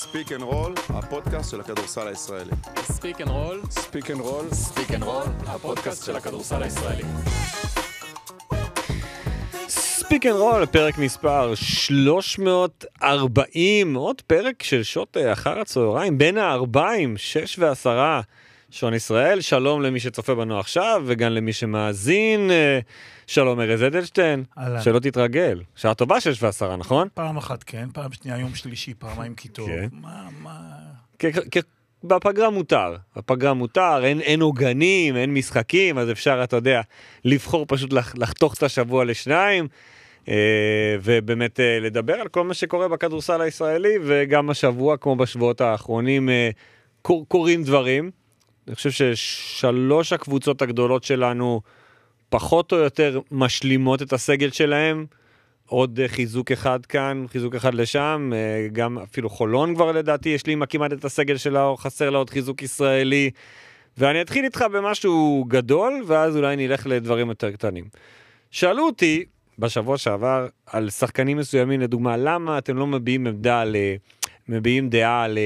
ספיק אנד רול, הפודקאסט של הכדורסל הישראלי. ספיק אנד רול, ספיק אנד רול, ספיק אנד רול, הפודקאסט של הכדורסל הישראלי. ספיק אנד רול, פרק מספר 340, עוד פרק של שעות אחר הצהריים, בין הארבעים, 6 ו10, שעון ישראל. שלום למי שצופה בנו עכשיו, וגם למי שמאזין. שלום ארז אדלשטיין, שלא תתרגל. שעה טובה 6 ו10, נכון? פעם אחת כן, פעם שנייה יום שלישי, פעמיים כיתוב. כן. מה? בפגרה מותר, אין עוגנים, אין משחקים, אז אפשר, אתה יודע, לבחור פשוט לחתוך את השבוע לשניים, ובאמת לדבר על כל מה שקורה בכדורסל הישראלי, וגם השבוע, כמו בשבועות האחרונים, קורים דברים. אני חושב ששלוש הקבוצות הגדולות שלנו פחות או יותר משלימות את הסגל שלהם, עוד חיזוק אחד כאן, חיזוק אחד לשם, גם אפילו חולון כבר לדעתי השלימה כמעט את הסגל שלה, או חסר לה עוד חיזוק ישראלי, ואני אתחיל איתך במשהו גדול, ואז אולי נלך לדברים יותר קטנים. שאלו אותי בשבוע שעבר על שחקנים מסוימים, לדוגמה, למה אתם לא מביעים דעה על